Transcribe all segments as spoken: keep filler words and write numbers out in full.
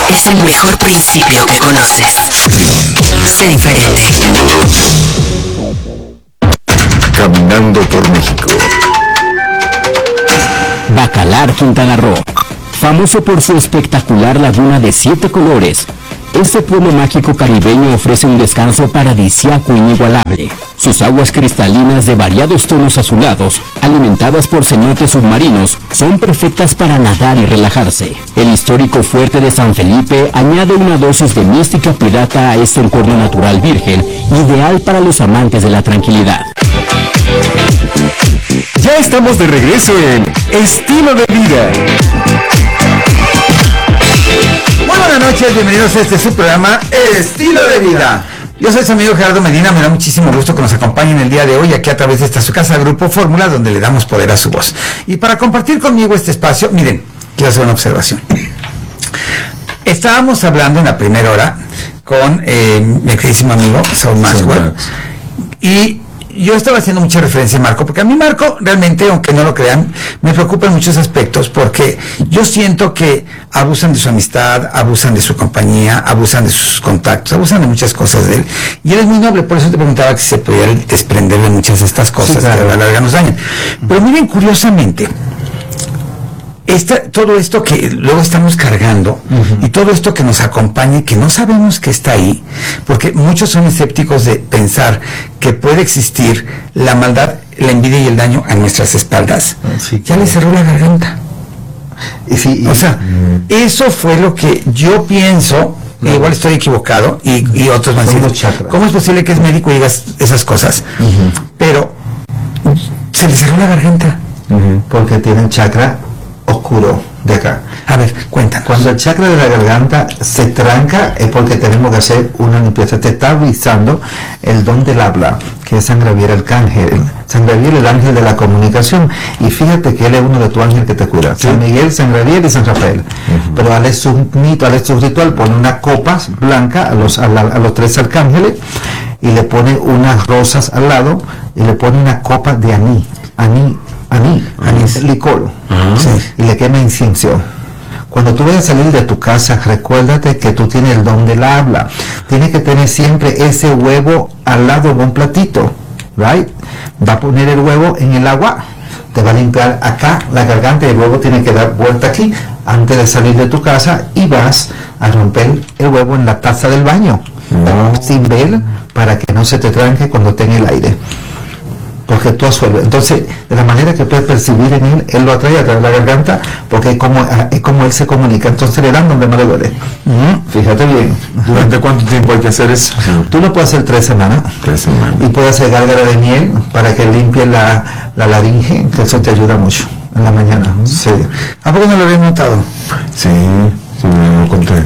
es el mejor principio que conoces. Sé diferente. Caminando por México. Bacalar, Quintana Roo. Famoso por su espectacular laguna de siete colores, este pueblo mágico caribeño ofrece un descanso paradisíaco inigualable. Sus aguas cristalinas de variados tonos azulados, alimentadas por cenotes submarinos, son perfectas para nadar y relajarse. El histórico fuerte de San Felipe añade una dosis de mística pirata a este entorno natural virgen, ideal para los amantes de la tranquilidad. Ya estamos de regreso en Estilo de Vida. Muy buenas noches, bienvenidos a este su programa Estilo de Vida. Yo soy su amigo Gerardo Medina, me da muchísimo gusto que nos acompañen el día de hoy aquí a través de esta su casa Grupo Fórmula, donde le damos poder a su voz. Y para compartir conmigo este espacio, miren, quiero hacer una observación. Estábamos hablando en la primera hora con eh, mi queridísimo amigo Saul Maxwell, y yo estaba haciendo mucha referencia a Marco, porque a mí Marco realmente, aunque no lo crean, me preocupa en muchos aspectos, porque yo siento que abusan de su amistad, abusan de su compañía, abusan de sus contactos, abusan de muchas cosas de él, y él es muy noble. Por eso te preguntaba que se podía desprender de muchas de estas cosas, sí, claro, que a la larga nos dañan. Pero miren, curiosamente, Esta, todo esto que luego estamos cargando, uh-huh, y todo esto que nos acompaña y que no sabemos que está ahí, porque muchos son escépticos de pensar que puede existir la maldad, la envidia y el daño a nuestras espaldas, sí, ya le cerró la garganta. Y sí, y, o sea, uh-huh, eso fue lo que yo pienso. Uh-huh. Igual estoy equivocado y, y otros van a decir, ¿cómo es posible que es médico y digas esas cosas? Uh-huh. Pero se le cerró la garganta, uh-huh, porque tienen chakra oscuro de acá. A ver, cuéntanos. Cuando el chakra de la garganta se tranca es porque tenemos que hacer una limpieza. Te está avisando el don del habla, que es San Gabriel Arcángel. San Gabriel, el ángel de la comunicación. Y fíjate que él es uno de tus ángeles que te cura. ¿Sí? San Miguel, San Gabriel y San Rafael. Uh-huh. Pero al su mito, al su ritual, pone una copa blanca a los, a, la, a los tres arcángeles y le pone unas rosas al lado y le pone una copa de aní. Aní. Aní, anís, licor, uh-huh, sí, y le quema incienso. Cuando tú vayas a salir de tu casa, recuérdate que tú tienes el don del habla. Tienes que tener siempre ese huevo al lado de un platito, right? Va a poner el huevo en el agua, te va a limpiar acá la garganta y el huevo tiene que dar vuelta aquí antes de salir de tu casa, y vas a romper el huevo en la taza del baño, uh-huh, sin ver, para que no se te tranque cuando esté en el aire. Porque tú absuelves. Entonces, de la manera que puedes percibir en él, él lo atrae a través de la garganta, porque es como, es como él se comunica. Entonces le dan donde no le duele. Uh-huh. Fíjate bien. ¿Durante cuánto tiempo hay que hacer eso? Tú lo puedes hacer tres semanas. Tres semanas. Y puedes hacer gárgara de miel para que limpie la, la laringe, que eso te ayuda mucho en la mañana. Sí. ¿A poco no lo habías notado? Sí, sí, me lo conté.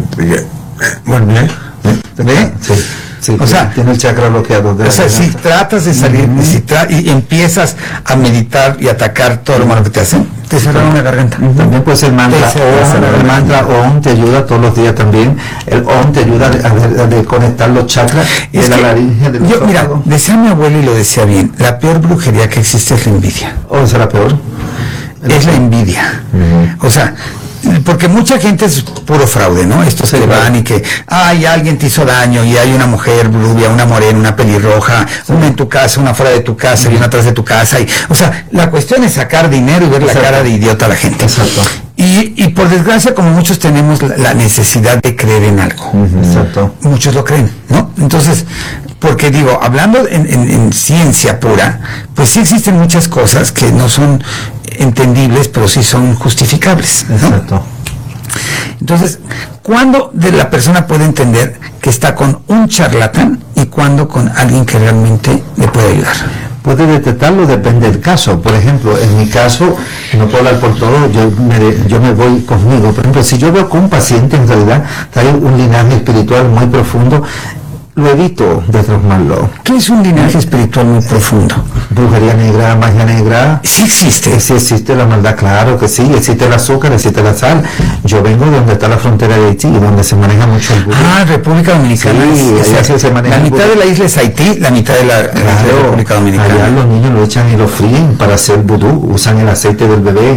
Bueno, ¿eh? ¿Ve? Sí. Sí, o sea, tiene el chakra bloqueado. De o sea, si tratas de salir, uh-huh, si tra- y empiezas a meditar y atacar todo lo malo que te hacen, te cerraron una garganta. Uh-huh. También puede ser el mantra Om. El mantra Om te ayuda todos los días también. El Om te ayuda a, a, a de conectar los chakras de la laringe. De yo, mira, decía mi abuelo y lo decía bien, la peor brujería que existe es la envidia. ¿O es la peor? Es la envidia. Uh-huh. O sea, porque mucha gente es puro fraude, ¿no? Estos se le van y que, ay, alguien te hizo daño y hay una mujer rubia, una morena, una pelirroja, sí, una en tu casa, una fuera de tu casa, uh-huh, y una atrás de tu casa. Y, o sea, la cuestión es sacar dinero y ver, exacto, la cara de idiota a la gente. Exacto. Y, y por desgracia, como muchos tenemos la, la necesidad de creer en algo. Uh-huh. Exacto. Muchos lo creen, ¿no? Entonces, porque digo, hablando en, en, en ciencia pura, pues sí existen muchas cosas que no son entendibles, pero sí son justificables, ¿no? Exacto. Entonces, ¿cuándo de la persona puede entender que está con un charlatán y cuándo con alguien que realmente le puede ayudar? Puede detectarlo, depende del caso. Por ejemplo, en mi caso, no puedo hablar por todo, yo me, yo me voy conmigo. Por ejemplo, si yo veo que un paciente en realidad trae un linaje espiritual muy profundo, lo evito de transformarlo. ¿Qué es un linaje espiritual muy profundo? Brujería negra, magia negra. Sí existe. Sí existe la maldad, claro que sí. Existe el azúcar, existe la sal. Yo vengo de donde está la frontera de Haití, donde se maneja mucho el vudú. Ah, República Dominicana. Sí, o sea, se, se maneja la mitad de la isla es Haití, la mitad de la, claro, la República Dominicana. Allá los niños lo echan y lo fríen para hacer vudú. Usan el aceite del bebé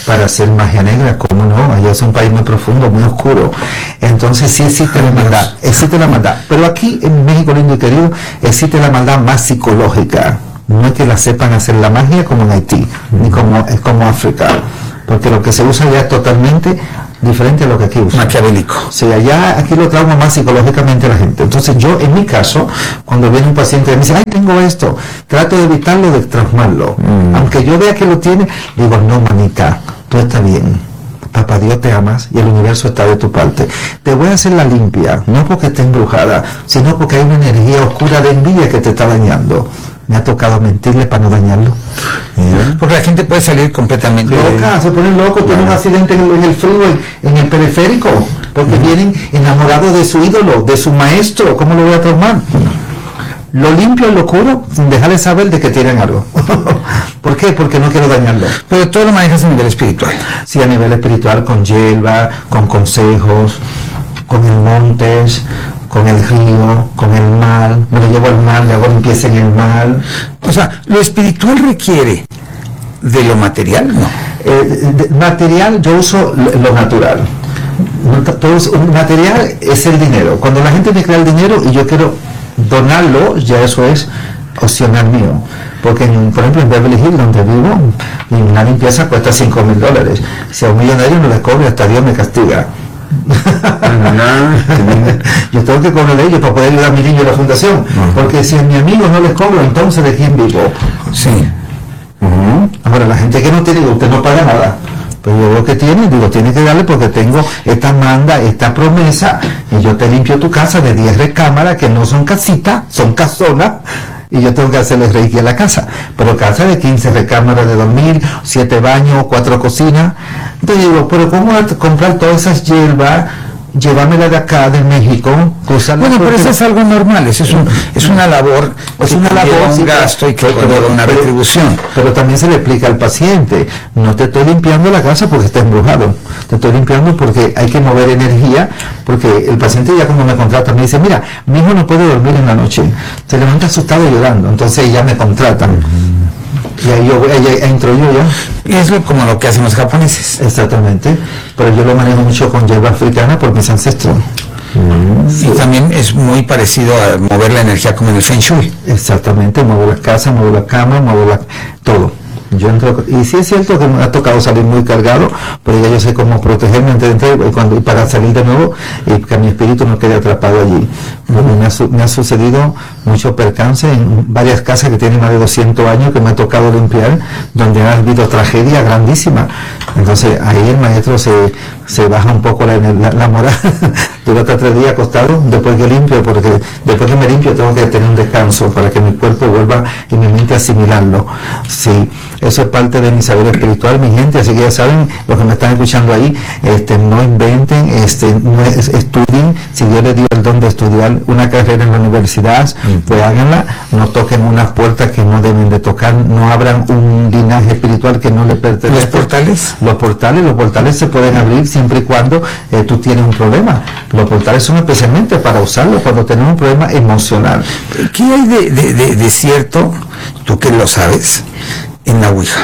para hacer magia negra, ¿cómo no? Allá es un país muy profundo, muy oscuro. Entonces sí existe la maldad, existe la maldad. Pero aquí en México lindo y querido, existe la maldad más psicológica. No es que la sepan hacer la magia como en Haití, ni como, es como África. Porque lo que se usa allá es totalmente diferente a lo que aquí usa. Maquiavélico. Sí, allá aquí lo trauma más psicológicamente a la gente. Entonces yo, en mi caso, cuando viene un paciente y me dice, ay, tengo esto, trato de evitarlo, de traumarlo. Mm. Aunque yo vea que lo tiene, digo, no, mamita, tú estás bien. Papá Dios te amas y el universo está de tu parte. Te voy a hacer la limpia, no porque esté embrujada, sino porque hay una energía oscura de envidia que te está dañando. Me ha tocado mentirle para no dañarlo. Yeah. Porque la gente puede salir completamente loca, se ponen locos, tienen un accidente en el, en el freeway, en el periférico, porque uh-huh. vienen enamorados de su ídolo, de su maestro. ¿Cómo lo voy a traumar? Lo limpio y lo curo sin dejarles saber de que tienen algo. ¿Por qué? Porque no quiero dañarlo. Pero todo lo manejas a nivel espiritual. Sí, a nivel espiritual, con hierba, con consejos, con el montes, con el río, con el mar. Me lo llevo al mar, le hago limpieza en el mar. O sea, lo espiritual requiere de lo material, ¿no? Eh, de, material, yo uso lo, lo natural. Todo es, un material es el dinero. Cuando la gente me crea el dinero y yo quiero donarlo, ya eso es opcional mío. Porque, en, por ejemplo, en Beverly Hills, donde vivo, una limpieza cuesta cinco mil dólares. Si a un millonario no le cobre, hasta Dios me castiga. Yo tengo que cobrar ellos para poder ayudar a mi niño a la fundación. Uh-huh. Porque si a mi amigo no les cobro, entonces ¿de quién vivo? Sí. Uh-huh. Ahora, la gente que no tiene, usted no paga nada. Pero yo veo que tiene, digo, tiene que darle porque tengo esta manda, esta promesa, y yo te limpio tu casa de diez recámaras que no son casitas, son casonas, y yo tengo que hacerle reiki a la casa. Pero casa de quince recámaras de dormir, siete baños, cuatro cocinas. Entonces digo, pero ¿cómo voy a comprar todas esas hierbas? Llevármela de acá, de México, cruzarla. Bueno, pero eso es algo normal, eso es, un, es una labor, es una labor, un sí, gasto y que pero, una pero, retribución. Pero también se le explica al paciente, no te estoy limpiando la casa porque está embrujado, te estoy limpiando porque hay que mover energía, porque el paciente ya cuando me contrata me dice, mira, mi hijo no puede dormir en la noche, se levanta asustado llorando, entonces ya me contratan. Y ahí, yo, ahí, ahí entro yo ya. Y es como lo que hacen los japoneses. Exactamente. Pero yo lo manejo mucho con hierba africana por mis ancestros. Mm. Sí. Y también es muy parecido a mover la energía como en el Feng Shui. Exactamente. Muevo la casa, muevo la cama, muevo la... todo. Yo entro, y sí es cierto que me ha tocado salir muy cargado, pero ya yo sé cómo protegerme antes de entrar y cuando, para salir de nuevo y que mi espíritu no quede atrapado allí. Uh-huh. me, ha, me ha sucedido mucho percance en varias casas que tienen más de doscientos años que me ha tocado limpiar, donde ha habido tragedia grandísima. Entonces ahí el maestro se, se baja un poco la, la, la moral. Duro hasta tres días acostado después que limpio, porque después que me limpio tengo que tener un descanso para que mi cuerpo vuelva y mi mente asimilarlo. Sí, eso es parte de mi saber espiritual, mi gente, así que ya saben, los que me están escuchando ahí, este, no inventen, este, no es, estudien, si Dios les dio el don de estudiar una carrera en la universidad, mm. pues háganla, no toquen unas puertas que no deben de tocar, no abran un linaje espiritual que no le pertenece. ¿Los portales? Los portales, los portales se pueden abrir siempre y cuando eh, tú tienes un problema. Los portales son especialmente para usarlos cuando tenemos un problema emocional. ¿Qué hay de, de, de, de cierto, tú que lo sabes, en la Ouija?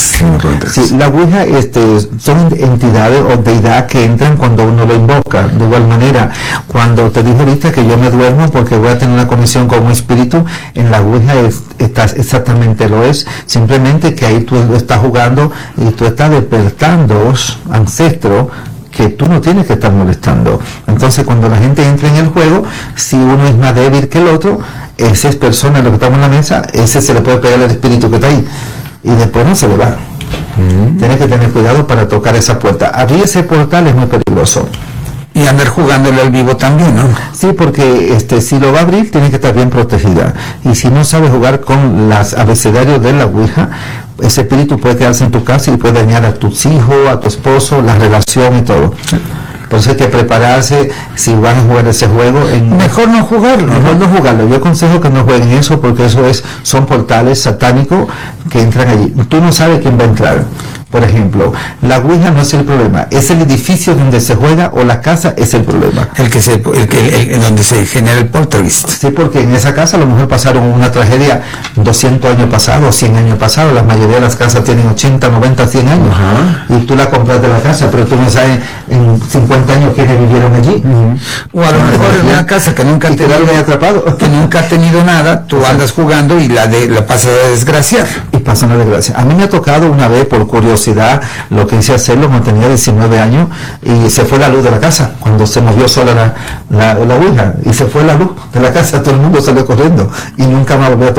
Sí, la Ouija este, son entidades o deidades que entran cuando uno lo invoca. De igual manera, cuando te dije ahorita que yo me duermo porque voy a tener una conexión con un espíritu, en la Ouija es, estás, exactamente lo es, simplemente que ahí tú estás jugando y tú estás despertando ancestros que tú no tienes que estar molestando. Entonces cuando la gente entra en el juego, si uno es más débil que el otro, esa es persona, lo que estamos en la mesa, ese se le puede pegar al espíritu que está ahí y después no se le va. Mm. Tienes que tener cuidado para tocar esa puerta. Abrir ese portal es muy peligroso. Y andar jugándole al vivo también, ¿no? Sí, porque este, si lo va a abrir, tiene que estar bien protegida. Y si no sabe jugar con los abecedarios de la Ouija, ese espíritu puede quedarse en tu casa y puede dañar a tus hijos, a tu esposo, la relación y todo. Por eso hay que prepararse si van a jugar ese juego. En, mejor no jugarlo. Mejor no jugarlo. Yo aconsejo que no jueguen eso porque eso es son portales satánicos que entran allí. Tú no sabes quién va a entrar. Por ejemplo, la ouija no es el problema, es el edificio donde se juega o la casa es el problema. El que se, el que, el, el, donde se genera el poltergeist. Sí, porque en esa casa a lo mejor pasaron una tragedia doscientos años pasados, cien años pasados. La mayoría de las casas tienen ochenta, noventa, cien años. Uh-huh. Y tú la compraste la casa, pero tú no sabes en cincuenta años quiénes vivieron allí. Uh-huh. O a lo mejor en una casa que nunca, ha tenido, atrapado. que nunca ha tenido nada, tú andas jugando y la, de, la pasas a desgraciar. Y pasa una desgracia. A mí me ha tocado una vez, por curiosidad, lo que hice hacerlo cuando tenía diecinueve años, y se fue la luz de la casa, cuando se movió sola la, la, la ouija, y se fue la luz de la casa, todo el mundo salió corriendo, y nunca más volvió a